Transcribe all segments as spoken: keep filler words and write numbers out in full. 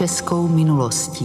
českou minulostí.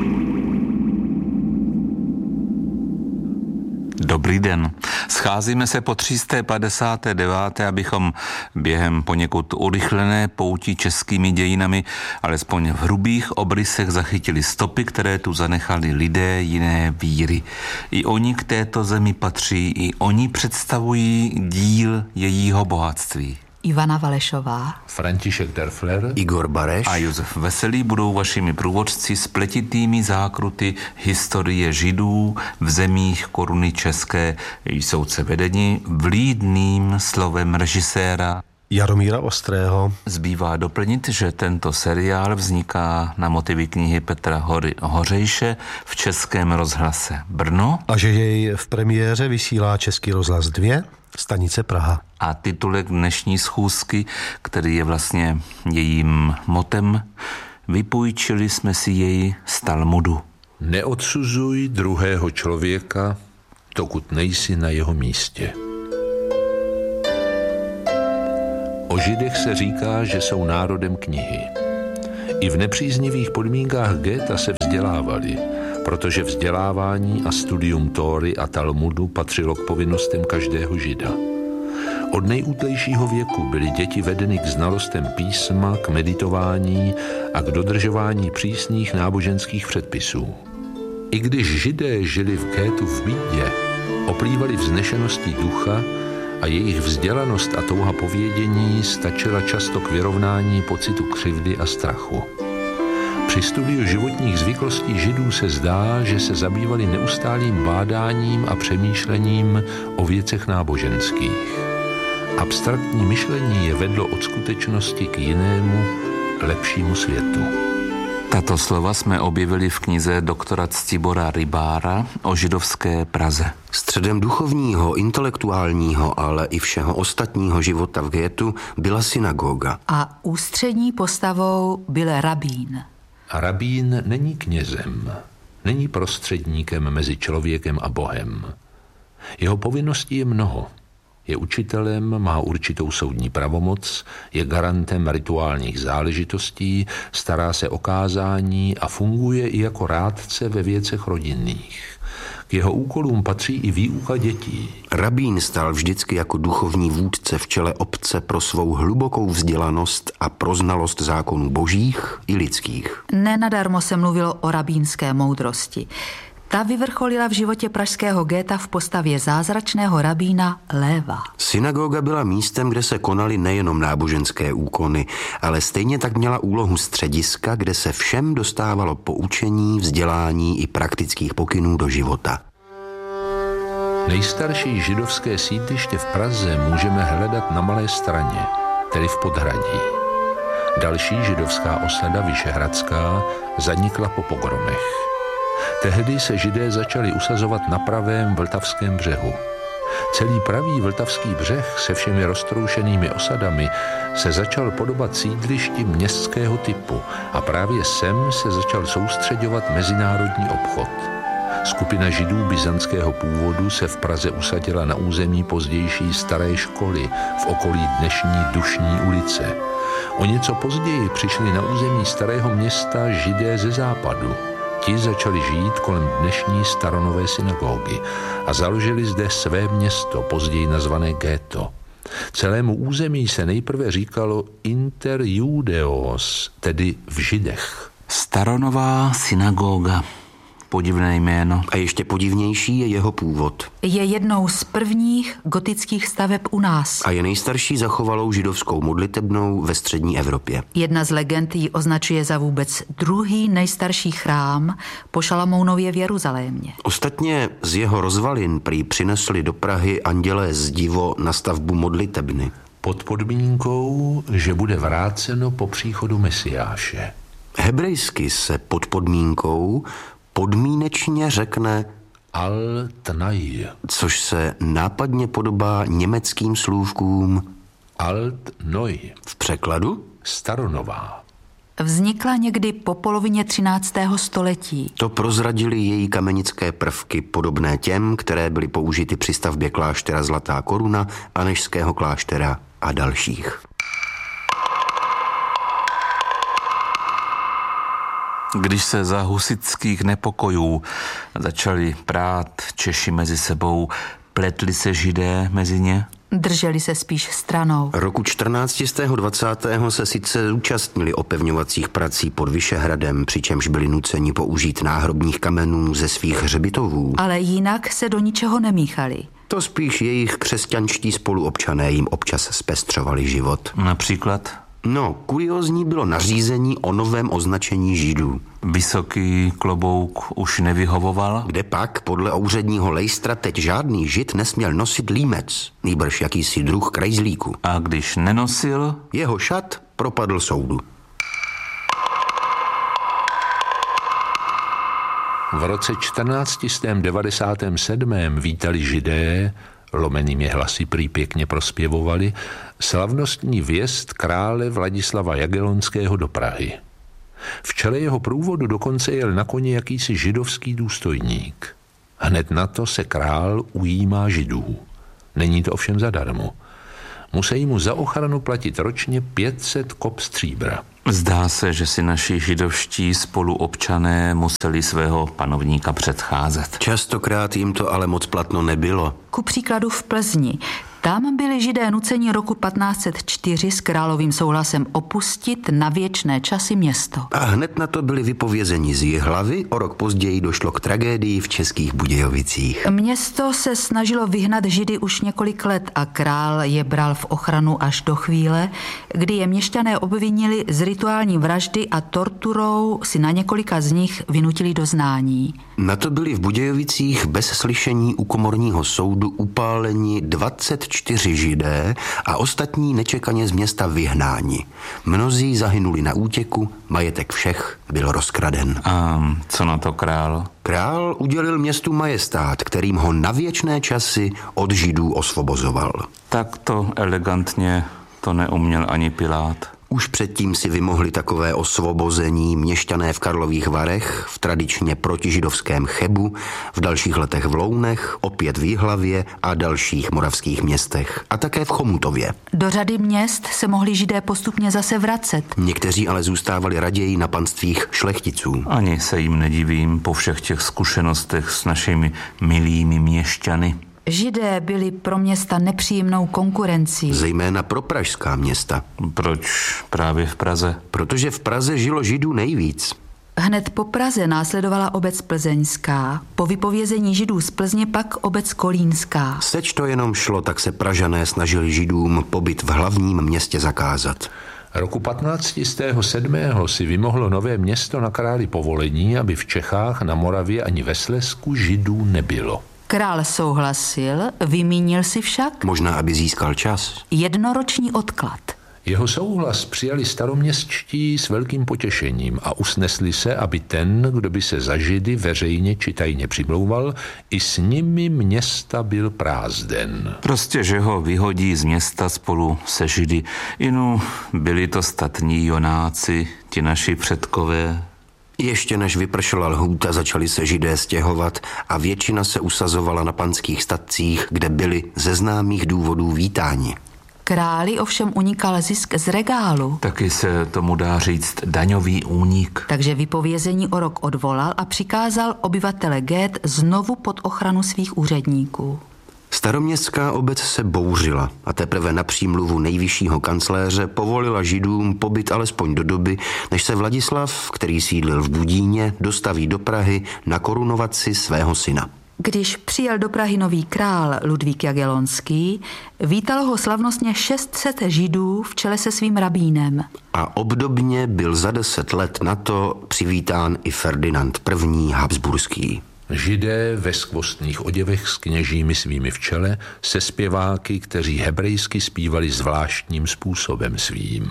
Dobrý den. Scházíme se po tři sta padesáté deváté abychom během poněkud urychlené pouti českými dějinami alespoň v hrubých obrysech zachytili stopy, které tu zanechali lidé jiné víry. I oni k této zemi patří, i oni představují díl jejího bohatství. Ivana Valešová, František Derfler, Igor Bareš a Josef Veselý budou vašimi průvodci spletitými zákruty historie Židů v zemích koruny české. Jsou se vedeni vlídným slovem režiséra Jaromíra Ostrého. Zbývá doplnit, že tento seriál vzniká na motivy knihy Petra Hory Hořejše v Českém rozhlase Brno. A že jej v premiéře vysílá Český rozhlas dva, stanice Praha. A titulek dnešní schůzky, který je vlastně jejím motem, vypůjčili jsme si jej z Talmudu. Neodsuzuj druhého člověka, dokud nejsi na jeho místě. O Židech se říká, že jsou národem knihy. I v nepříznivých podmínkách ghéta se vzdělávali, protože vzdělávání a studium Tóry a Talmudu patřilo k povinnostem každého Žida. Od nejútlejšího věku byly děti vedeny k znalostem písma, k meditování a k dodržování přísných náboženských předpisů. I když Židé žili v ghétu v bídě, oplývali vznešeností ducha a jejich vzdělanost a touha povědění stačila často k vyrovnání pocitu křivdy a strachu. Při studiu životních zvyklostí Židů se zdá, že se zabývali neustálým bádáním a přemýšlením o věcech náboženských. Abstraktní myšlení je vedlo od skutečnosti k jinému, lepšímu světu. Tato slova jsme objevili v knize doktora Ctibora Rybára o židovské Praze. Středem duchovního, intelektuálního, ale i všeho ostatního života v ghétu byla synagoga. A ústřední postavou byl rabín. A rabín není knězem, není prostředníkem mezi člověkem a Bohem. Jeho povinností je mnoho. Je učitelem, má určitou soudní pravomoc, je garantem rituálních záležitostí, stará se o kázání a funguje i jako rádce ve věcech rodinných. K jeho úkolům patří i výuka dětí. Rabín stál vždycky jako duchovní vůdce v čele obce pro svou hlubokou vzdělanost a pro znalost zákonů božích i lidských. Nenadarmo se mluvilo o rabínské moudrosti. Ta vyvrcholila v životě pražského ghéta v postavě zázračného rabína Léva. Synagoga byla místem, kde se konaly nejenom náboženské úkony, ale stejně tak měla úlohu střediska, kde se všem dostávalo poučení, vzdělání i praktických pokynů do života. Nejstarší židovské sídliště v Praze můžeme hledat na Malé Straně, tedy v Podhradí. Další židovská osada Vyšehradská zanikla po pogromech. Tehdy se Židé začali usazovat na pravém vltavském břehu. Celý pravý vltavský břeh se všemi roztroušenými osadami se začal podobat sídlišti městského typu a právě sem se začal soustřeďovat mezinárodní obchod. Skupina Židů byzantského původu se v Praze usadila na území pozdější staré školy v okolí dnešní Dušní ulice. O něco později přišli na území starého města Židé ze západu. Ti začali žít kolem dnešní staronové synagogy a založili zde své město, později nazvané ghetto. Celému území se nejprve říkalo Inter Judeos, tedy v Židech. Staronová synagoga. Podivné jméno. A ještě podivnější je jeho původ. Je jednou z prvních gotických staveb u nás. A je nejstarší zachovalou židovskou modlitebnou ve střední Evropě. Jedna z legend ji označuje za vůbec druhý nejstarší chrám po Šalamounově v Jeruzalémě. Ostatně z jeho rozvalin prý přinesli do Prahy andělé zdivo na stavbu modlitebny. Pod podmínkou, že bude vráceno po příchodu Mesiáše. Hebrejsky se pod podmínkou podmínečně řekne Al-Tnai, což se nápadně podobá německým slůvkům Alt-Neu. V překladu? Staronová. Vznikla někdy po polovině třináctého století. To prozradily její kamenické prvky, podobné těm, které byly použity při stavbě kláštera Zlatá Koruna, Anežského kláštera a dalších. Když se za husitských nepokojů začali prát Češi mezi sebou, pletli se Židé mezi ně? Drželi se spíš stranou. Roku čtrnáct dvacátého se sice zúčastnili opevňovacích prací pod Vyšehradem, přičemž byli nuceni použít náhrobních kamenů ze svých hřbitovů. Ale jinak se do ničeho nemíchali. To spíš jejich křesťanští spoluobčané jim občas zpestřovali život. Například? No, kuriózní bylo nařízení o novém označení Židů. Vysoký klobouk už nevyhovoval? Kde pak, podle úředního lejstra, teď žádný Žid nesměl nosit límec, nýbrž jakýsi druh krajzlíku. A když nenosil? Jeho šat propadl soudu. V roce čtrnáct devadesát sedm vítali Židé, lomenými hlasy prý pěkně prospěvovali, slavnostní vjezd krále Vladislava Jagellonského do Prahy. V čele jeho průvodu dokonce jel na koni jakýsi židovský důstojník. Hned na to se král ujímá Židů. Není to ovšem zadarmo. Musí mu za ochranu platit ročně pět set kop stříbra. Zdá se, že si naši židovští spoluobčané museli svého panovníka předcházet. Častokrát jim to ale moc platno nebylo. Ku příkladu v Plzni. Tam byli Židé nuceni roku patnáct set čtyři s královým souhlasem opustit na věčné časy město. A hned na to byli vypovězeni z Jihlavy, o rok později došlo k tragédii v Českých Budějovicích. Město se snažilo vyhnat Židy už několik let a král je bral v ochranu až do chvíle, kdy je měšťané obvinili z rituální vraždy a torturou si na několika z nich vynutili doznání. Na to byli v Budějovicích bez slyšení u komorního soudu upáleni dvacet čtyři Židé a ostatní nečekaně z města vyhnáni. Mnozí zahynuli na útěku, majetek všech byl rozkraden. A co na to král? Král udělil městu majestát, kterým ho na věčné časy od Židů osvobozoval. Tak to elegantně to neuměl ani Pilát. Už předtím si vymohli takové osvobození měšťané v Karlových Varech, v tradičně protižidovském Chebu, v dalších letech v Lounech, opět v Jihlavě a dalších moravských městech. A také v Chomutově. Do řady měst se mohli Židé postupně zase vracet. Někteří ale zůstávali raději na panstvích šlechticů. Ani se jim nedivím po všech těch zkušenostech s našimi milými měšťany. Židé byli pro města nepříjemnou konkurencí. Zejména pro pražská města. Proč právě v Praze? Protože v Praze žilo Židů nejvíc. Hned po Praze následovala obec plzeňská, po vypovězení Židů z Plzně pak obec kolínská. Seč to jenom šlo, tak se Pražané snažili Židům pobyt v hlavním městě zakázat. Roku patnáct set sedm si vymohlo Nové Město na králi povolení, aby v Čechách, na Moravě ani ve Slezsku Židů nebylo. Král souhlasil, vymínil si však, možná aby získal čas, jednoroční odklad. Jeho souhlas přijali staroměstští s velkým potěšením a usnesli se, aby ten, kdo by se za Židy veřejně či tajně přimlouval, i s nimi města byl prázdен. Prostě, že ho vyhodí z města spolu se Židy. Inu byli to statní Jonáci, ti naši předkové. Ještě než vypršela lhůta, začali se Židé stěhovat a většina se usazovala na panských statcích, kde byli ze známých důvodů vítáni. Králi ovšem unikal zisk z regálu. Taky se tomu dá říct daňový únik. Takže vypovězení o rok odvolal a přikázal obyvatele Gét znovu pod ochranu svých úředníků. Staroměstská obec se bouřila a teprve na přímluvu nejvyššího kancléře povolila Židům pobyt alespoň do doby, než se Vladislav, který sídlil v Budíně, dostaví do Prahy na korunovaci svého syna. Když přijel do Prahy nový král Ludvík Jagellonský, vítalo ho slavnostně šest set Židů v čele se svým rabínem. A obdobně byl za deset let na to přivítán i Ferdinand I. Habsburský. Židé ve skvostných oděvech s kněžími svými v čele, se zpěváky, kteří hebrejsky zpívali zvláštním způsobem svým.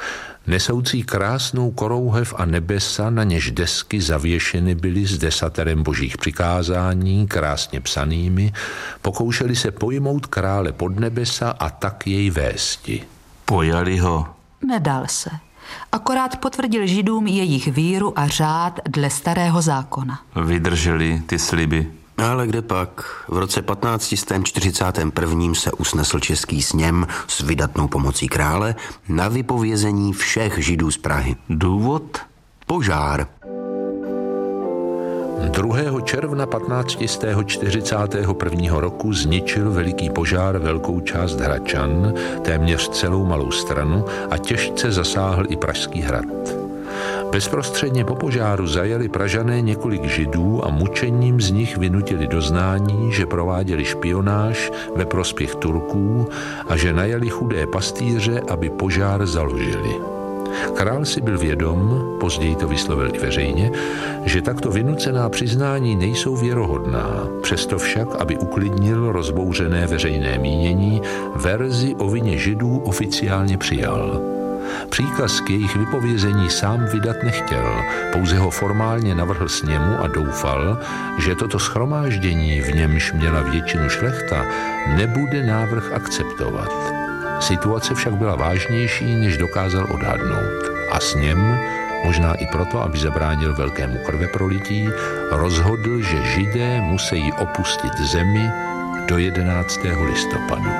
Nesoucí krásnou korouhev a nebesa, na něž desky zavěšeny byly s desaterem božích přikázání, krásně psanými, pokoušeli se pojmout krále pod nebesa a tak jej vésti. Pojali ho? Nedal se. Akorát potvrdil Židům jejich víru a řád dle starého zákona. Vydrželi ty sliby. Ale kde pak? V roce patnáct set čtyřicátém prvním se usnesl český sněm s vydatnou pomocí krále na vypovězení všech Židů z Prahy. Důvod? Požár. druhého června patnáct set čtyřicátého prvního roku zničil veliký požár velkou část Hradčan, téměř celou Malou Stranu a těžce zasáhl i Pražský hrad. Bezprostředně po požáru zajali Pražané několik Židů a mučením z nich vynutili doznání, že prováděli špionáž ve prospěch Turků a že najali chudé pastýře, aby požár založili. Král si byl vědom, později to vyslovil i veřejně, že takto vynucená přiznání nejsou věrohodná, přesto však, aby uklidnil rozbouřené veřejné mínění, verzi o vině Židů oficiálně přijal. Příkaz k jejich vypovězení sám vydat nechtěl, pouze ho formálně navrhl sněmu a doufal, že toto shromáždění, v němž měla většinu šlechta, nebude návrh akceptovat. Situace však byla vážnější, než dokázal odhadnout. A sněm, možná i proto, aby zabránil velkému krveprolití, rozhodl, že Židé musí opustit zemi do jedenáctého listopadu.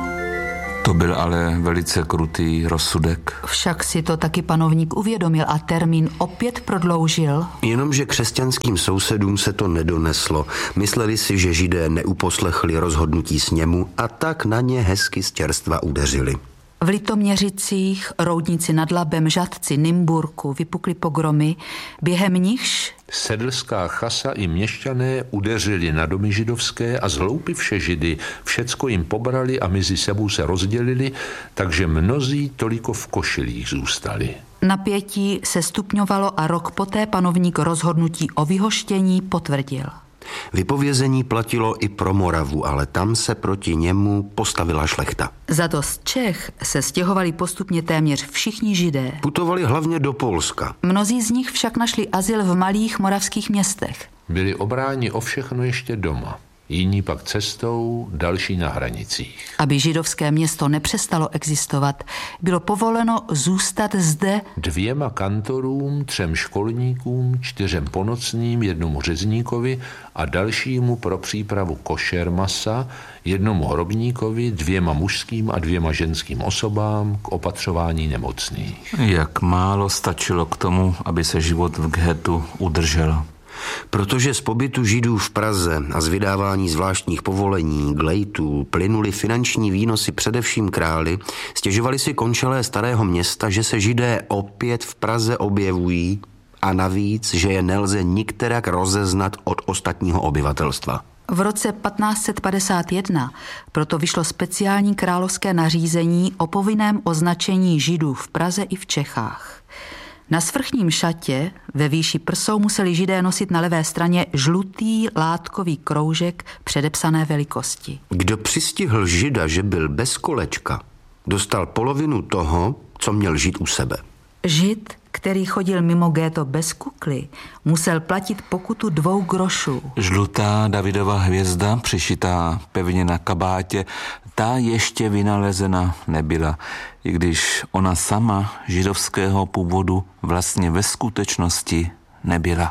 To byl ale velice krutý rozsudek. Však si to taky panovník uvědomil a termín opět prodloužil. Jenomže křesťanským sousedům se to nedoneslo. Mysleli si, že Židé neuposlechli rozhodnutí sněmu a tak na ně hezky z čerstva udeřili. V Litoměřicích, Roudnici nad Labem, Žatci, Nymburku vypukly pogromy, během nichž sedlská chasa i měšťané udeřili na domy židovské a zhloupivše Židy všecko jim pobrali a mezi sebou se rozdělili, takže mnozí toliko v košilích zůstali. Napětí se stupňovalo a rok poté panovník rozhodnutí o vyhoštění potvrdil. Vypovězení platilo i pro Moravu, ale tam se proti němu postavila šlechta. Za to z Čech se stěhovali postupně téměř všichni Židé. Putovali hlavně do Polska. Mnozí z nich však našli azyl v malých moravských městech. Byli obráni o všechno ještě doma. Jiní pak cestou, další na hranicích. Aby židovské město nepřestalo existovat, bylo povoleno zůstat zde dvěma kantorům, třem školníkům, čtyřem ponocným, jednomu řezníkovi a dalšímu pro přípravu košer masa, jednomu hrobníkovi, dvěma mužským a dvěma ženským osobám k opatřování nemocných. Jak málo stačilo k tomu, aby se život v ghetu udržel. Protože z pobytu Židů v Praze a z vydávání zvláštních povolení, glejtů, plynuly finanční výnosy především králi, stěžovali si končelé Starého Města, že se Židé opět v Praze objevují a navíc, že je nelze nikterak rozeznat od ostatního obyvatelstva. V roce patnáct set padesát jedna proto vyšlo speciální královské nařízení o povinném označení Židů v Praze i v Čechách. Na svrchním šatě ve výši prsou museli Židé nosit na levé straně žlutý látkový kroužek předepsané velikosti. Kdo přistihl Žida, že byl bez kolečka, dostal polovinu toho, co měl Žid u sebe. Žid, který chodil mimo ghetto bez kukly, musel platit pokutu dvou grošů. Žlutá Davidova hvězda, přišitá pevně na kabátě, ta ještě vynalezena nebyla, i když ona sama židovského původu vlastně ve skutečnosti nebyla.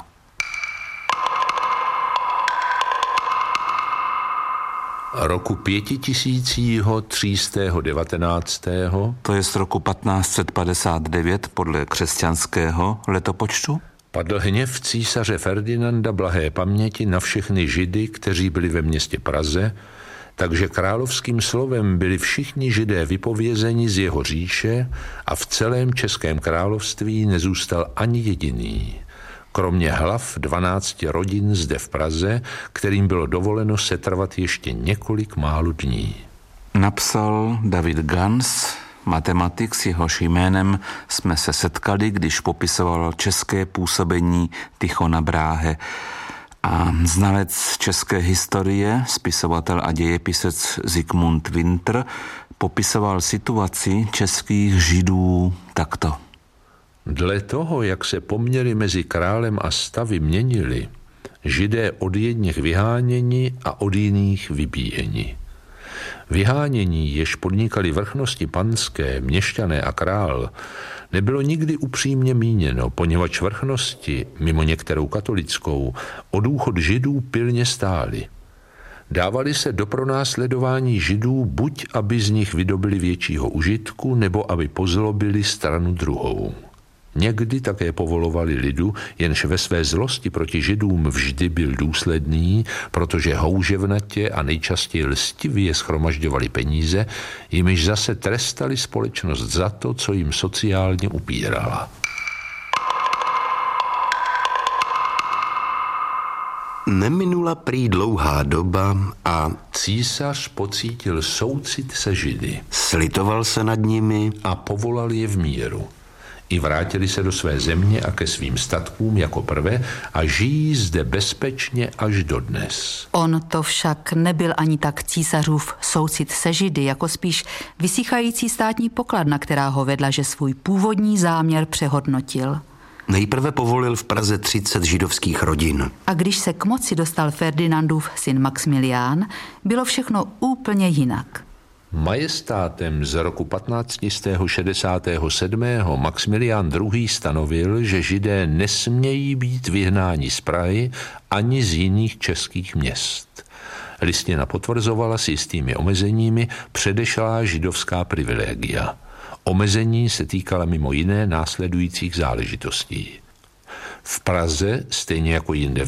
Roku pětitisícího třístého devatenáctého To je z roku patnáct set padesát devět podle křesťanského letopočtu, padl hněv císaře Ferdinanda blahé paměti na všechny Židy, kteří byli ve městě Praze, takže královským slovem byli všichni Židé vypovězeni z jeho říše a v celém Českém království nezůstal ani jediný. Kromě hlav dvanácti rodin zde v Praze, kterým bylo dovoleno setrvat ještě několik málo dní. Napsal David Gans, matematik, s jehož jménem jsme se setkali, když popisoval české působení Tychona Bráhe. A znalec české historie, spisovatel a dějepisec Zikmund Winter, popisoval situaci českých Židů takto. Dle toho, jak se poměry mezi králem a stavy měnily, Židé od jedněch vyháněni a od jiných vybíjeni. Vyhánění, jež podnikali vrchnosti panské, měšťané a král, nebylo nikdy upřímně míněno, poněvadž vrchnosti, mimo některou katolickou, o důchod Židů pilně stály. Dávali se do pronásledování Židů buď, aby z nich vydobili většího užitku, nebo aby pozlobili stranu druhou. Někdy také povolovali lidu, jenž ve své zlosti proti Židům vždy byl důsledný, protože houževnatě a nejčastěji lstivě shromažďovali peníze, jimiž zase trestali společnost za to, co jim sociálně upírala. Neminula prý dlouhá doba a císař pocítil soucit se Židy. Slitoval se nad nimi a povolal je v míru. I vrátili se do své země a ke svým statkům jako prvé a žijí zde bezpečně až dodnes. On to však nebyl ani tak císařův soucit se Židy, jako spíš vysychající státní pokladna, která ho vedla, že svůj původní záměr přehodnotil. Nejprve povolil v Praze třicet židovských rodin. A když se k moci dostal Ferdinandův syn Maxmilián, bylo všechno úplně jinak. Majestátem z roku patnáct set šedesát sedm Maxmilián druhý. stanovil, že Židé nesmějí být vyhnáni z Prahy ani z jiných českých měst. Listina potvrzovala s jistými omezeními předešlá židovská privilegia. Omezení se týkala mimo jiné následujících záležitostí. V Praze, stejně jako jinde v